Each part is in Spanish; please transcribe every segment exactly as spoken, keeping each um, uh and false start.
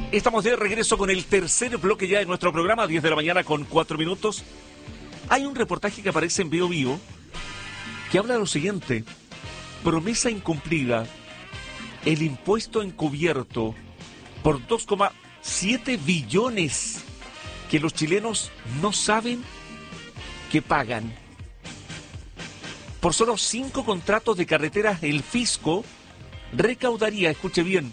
Estamos de regreso con el tercer bloque ya de nuestro programa, diez de la mañana con cuatro minutos. Hay un reportaje que aparece en Bio Bio que habla de lo siguiente: promesa incumplida, el impuesto encubierto por dos coma siete billones que los chilenos no saben que pagan. Por solo cinco contratos de carreteras, el fisco recaudaría, escuche bien,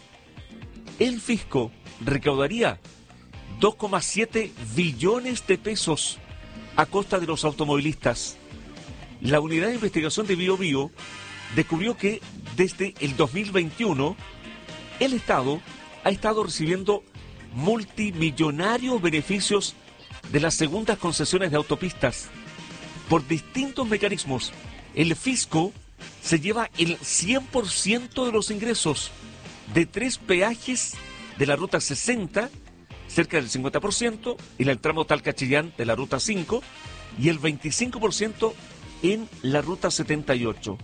el fisco recaudaría dos coma siete billones de pesos a costa de los automovilistas. La unidad de investigación de Bio Bio descubrió que desde el dos mil veintiuno el Estado ha estado recibiendo multimillonarios beneficios de las segundas concesiones de autopistas. Por distintos mecanismos, el fisco se lleva el cien por ciento de los ingresos de tres peajes de la ruta sesenta, cerca del cincuenta por ciento, en el tramo Talca-Chillán de la ruta cinco, y el veinticinco por ciento en la ruta setenta y ocho.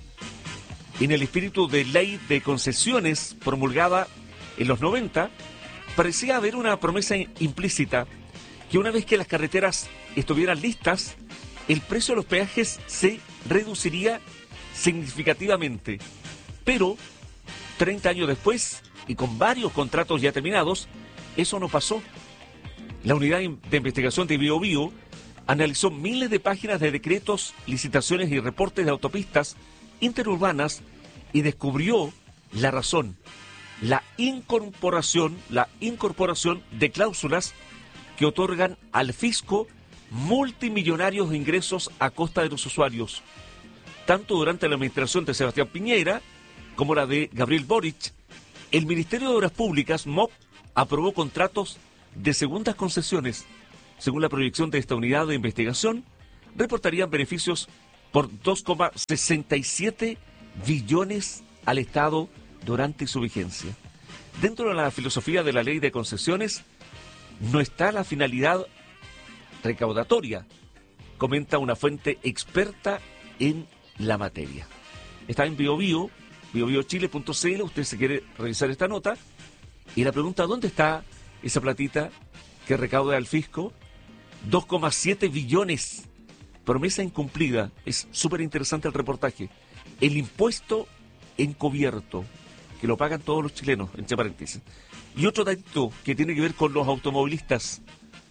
En el espíritu de ley de concesiones promulgada en los noventa, parecía haber una promesa implícita que una vez que las carreteras estuvieran listas, el precio de los peajes se reduciría significativamente. Pero, treinta años después, y con varios contratos ya terminados, eso no pasó. La unidad de investigación de Bio Bio analizó miles de páginas de decretos, licitaciones y reportes de autopistas interurbanas y descubrió la razón: la incorporación, la incorporación de cláusulas que otorgan al fisco multimillonarios ingresos a costa de los usuarios. Tanto durante la administración de Sebastián Piñera como la de Gabriel Boric, el Ministerio de Obras Públicas, M O P, aprobó contratos de segundas concesiones. Según la proyección de esta unidad de investigación, reportarían beneficios por dos coma sesenta y siete billones al Estado durante su vigencia. Dentro de la filosofía de la ley de concesiones no está la finalidad recaudatoria, comenta una fuente experta en la materia. Está en Bio Bio, bio bio chile punto c l, usted se quiere revisar esta nota, y la pregunta: ¿dónde está esa platita que recauda al fisco? dos coma siete billones, promesa incumplida. Es súper interesante el reportaje. El impuesto encubierto, que lo pagan todos los chilenos, entre paréntesis. Y otro dato que tiene que ver con los automovilistas.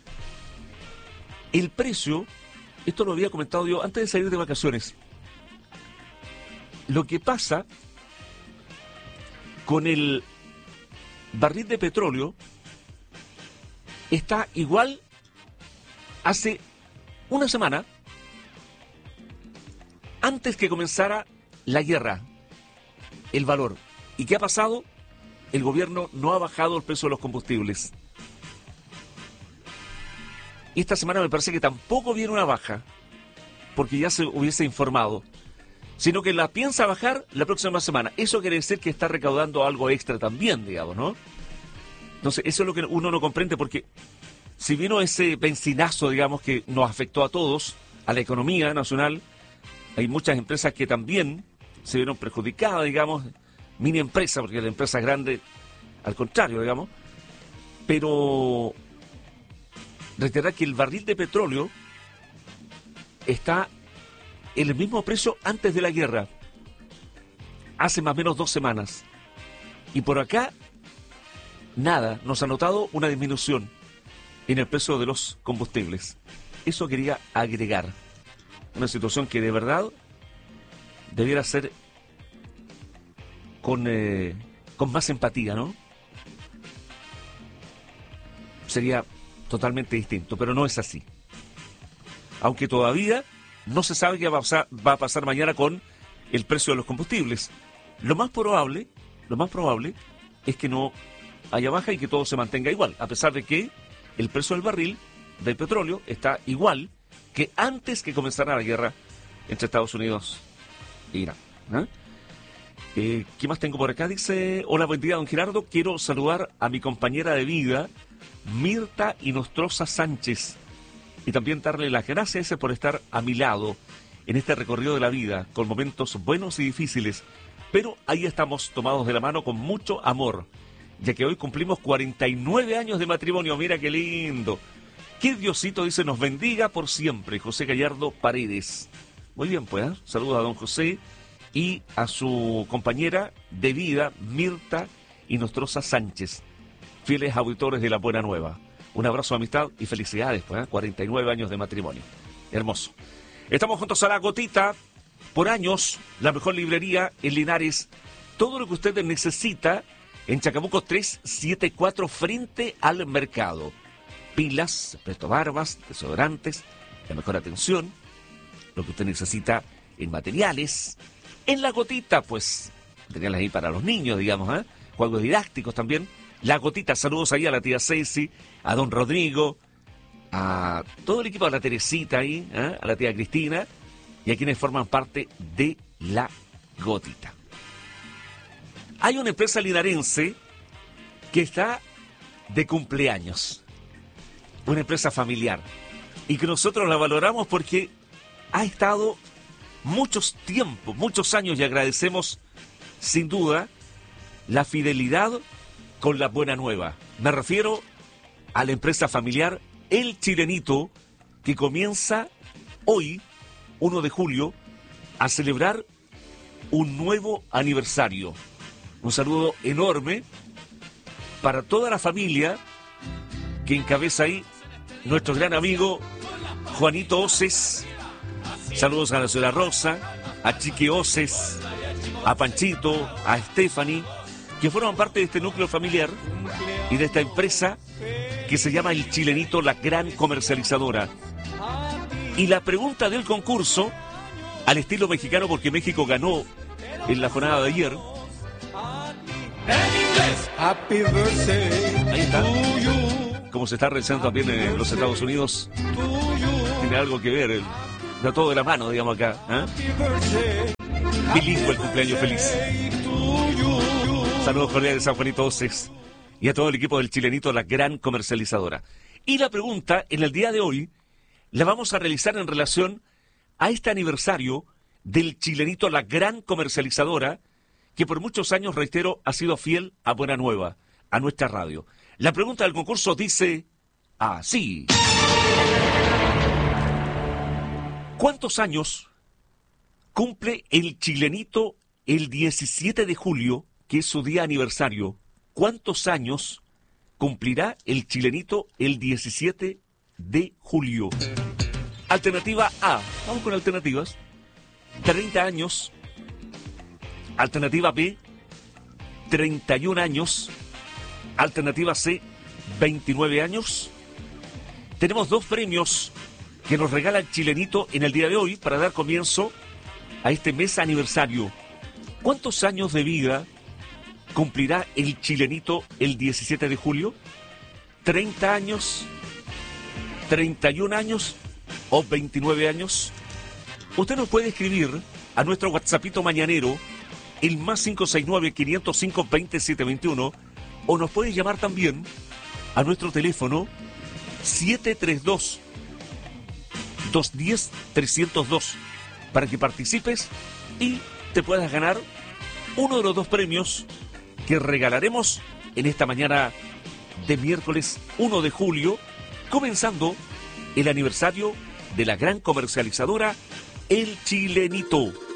El precio, esto lo había comentado yo antes de salir de vacaciones. Lo que pasa con el barril de petróleo está igual hace una semana, antes que comenzara la guerra, el valor. ¿Y qué ha pasado? El gobierno no ha bajado el precio de los combustibles. Esta semana me parece que tampoco viene una baja, porque ya se hubiese informado, sino que la piensa bajar la próxima semana. Eso quiere decir que está recaudando algo extra también, digamos, ¿no? Entonces, eso es lo que uno no comprende, porque si vino ese benzinazo, digamos, que nos afectó a todos, a la economía nacional, hay muchas empresas que también se vieron perjudicadas, digamos, mini empresas, porque la empresa grande, al contrario, digamos, pero reiterar que el barril de petróleo está en el mismo precio antes de la guerra, hace más o menos dos semanas, y por acá nada, nos ha notado una disminución en el precio de los combustibles. Eso quería agregar, una situación que de verdad debiera ser con, eh, con más empatía, ¿no? Sería totalmente distinto, pero no es así. Aunque todavía no se sabe qué va a pasar, va a pasar mañana con el precio de los combustibles. Lo más probable, lo más probable es que no haya baja y que todo se mantenga igual, a pesar de que el precio del barril del petróleo está igual que antes que comenzara la guerra entre Estados Unidos e Irán. ¿eh? Eh, ¿Qué más tengo por acá? Dice: hola, buen día, don Gerardo. Quiero saludar a mi compañera de vida, Mirta Inostroza Sánchez, y también darle las gracias por estar a mi lado en este recorrido de la vida, con momentos buenos y difíciles, pero ahí estamos tomados de la mano con mucho amor. ya que hoy cumplimos cuarenta y nueve años de matrimonio. Mira qué lindo. Que Diosito, dice, nos bendiga por siempre. José Gallardo Paredes. Muy bien, pues, ¿eh? Saludos a don José y a su compañera de vida, Mirta Inostroza Sánchez, fieles auditores de La Buena Nueva. Un abrazo de amistad y felicidades, pues, ¿eh? cuarenta y nueve años de matrimonio. Hermoso. Estamos juntos a La Gotita. Por años, la mejor librería en Linares. Todo lo que usted necesita en Chacabuco trescientos setenta y cuatro frente al mercado. Pilas, prestobarbas, desodorantes, la mejor atención, lo que usted necesita en materiales. En La Gotita, pues, materiales ahí para los niños, digamos, ¿eh? Juegos didácticos también. La Gotita, saludos ahí a la tía Ceci, a don Rodrigo, a todo el equipo de la Teresita ahí, ¿eh? A la tía Cristina y a quienes forman parte de La Gotita. Hay una empresa linarense que está de cumpleaños, una empresa familiar, y que nosotros la valoramos porque ha estado muchos tiempos, muchos años, y agradecemos sin duda la fidelidad con La Buena Nueva. Me refiero a la empresa familiar El Chilenito, que comienza hoy, primero de julio, a celebrar un nuevo aniversario. Un saludo enorme para toda la familia que encabeza ahí nuestro gran amigo Juanito Oces. Saludos a la señora Rosa, a Chiqui Oces, a Panchito, a Stephanie, que forman parte de este núcleo familiar y de esta empresa que se llama El Chilenito, la gran comercializadora. Y la pregunta del concurso, al estilo mexicano, porque México ganó en la jornada de ayer. Happy birthday. Ahí está. Como se está realizando también en los Estados Unidos. Tiene algo que ver, el, da todo de la mano, digamos acá. ¿eh? Bilingüe el cumpleaños feliz. Saludos cordiales a Juanito Oces y a todo el equipo del Chilenito, la gran comercializadora. Y la pregunta en el día de hoy la vamos a realizar en relación a este aniversario del Chilenito, la gran comercializadora, que por muchos años, reitero, ha sido fiel a Buena Nueva, a nuestra radio. La pregunta del concurso dice así. ¿Cuántos años cumple el Chilenito el diecisiete de julio, que es su día aniversario? ¿Cuántos años cumplirá el Chilenito el diecisiete de julio? Alternativa A. Vamos con alternativas. treinta años. Alternativa B, treinta y un años. Alternativa C, veintinueve años. Tenemos dos premios que nos regala el Chilenito en el día de hoy para dar comienzo a este mes aniversario. ¿Cuántos años de vida cumplirá el Chilenito el diecisiete de julio? ¿treinta años? ¿treinta y un años? ¿O veintinueve años? Usted nos puede escribir a nuestro WhatsAppito mañanero, el más cinco seis nueve, quinientos cinco, veintisiete veintiuno, o nos puede llamar también a nuestro teléfono siete tres dos, dos uno cero, tres cero dos para que participes y te puedas ganar uno de los dos premios que regalaremos en esta mañana de miércoles primero de julio, comenzando el aniversario de la gran comercializadora El Chilenito.